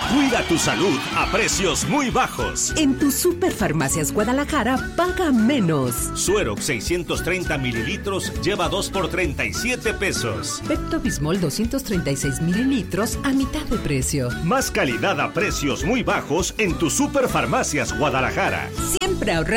Cuida tu salud a precios muy bajos. En tu Superfarmacias Guadalajara, paga menos. Suerox 630 mililitros lleva 2 por 37 pesos. Pepto-Bismol 236 mililitros a mitad de precio. Más calidad a precios muy bajos en tu Superfarmacias Guadalajara. Siempre ahorrar.